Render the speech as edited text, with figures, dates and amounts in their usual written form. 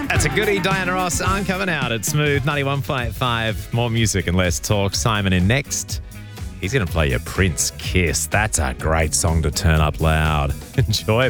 That's a goodie. Diana Ross, I'm coming out. It's Smooth 91.5. More music and less talk. Simon in next. He's going to play you Prince Kiss. That's a great song to turn up loud. Enjoy.